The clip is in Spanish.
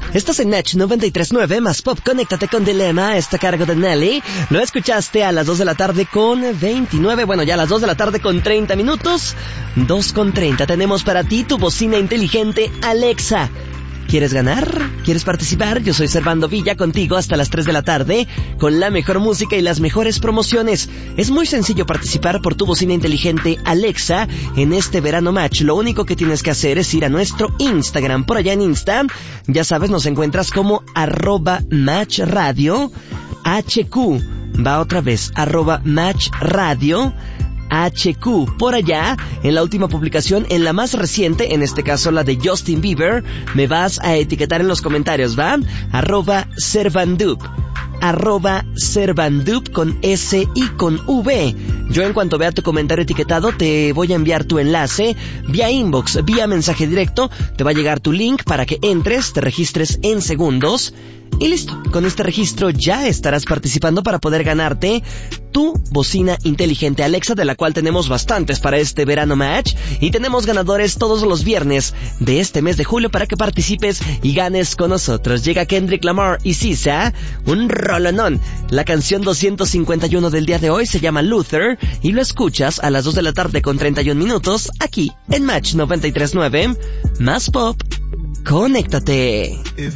Estás en Match 93.9 más Pop. Conéctate con Dilema, está a cargo de Nelly. Lo escuchaste a las 2 de la tarde con 29. Bueno, ya a las 2 de la tarde con 30 minutos. 2:30. Tenemos para ti tu bocina inteligente Alexa. ¿Quieres ganar? ¿Quieres participar? Yo soy Servando Villa, contigo hasta las 3 de la tarde, con la mejor música y las mejores promociones. Es muy sencillo participar por tu bocina inteligente Alexa en este verano Match. Lo único que tienes que hacer es ir a nuestro Instagram. Por allá en Insta, ya sabes, nos encuentras como @matchradio HQ. Va otra vez, @matchradio HQ. Por allá, en la última publicación, en la más reciente, en este caso la de Justin Bieber, me vas a etiquetar en los comentarios, ¿va? @Servandup. @Servandup con S y con V. Yo en cuanto vea tu comentario etiquetado te voy a enviar tu enlace vía inbox, vía mensaje directo. Te va a llegar tu link para que entres, te registres en segundos y listo. Con este registro ya estarás participando para poder ganarte tu bocina inteligente Alexa, de la cual tenemos bastantes para este verano Match, y tenemos ganadores todos los viernes de este mes de julio para que participes y ganes con nosotros. Llega Kendrick Lamar y SZA, un rolonón. La canción 251 del día de hoy se llama Luther y lo escuchas a las 2 de la tarde con 31 minutos aquí en Match 93.9 más Pop. Conéctate.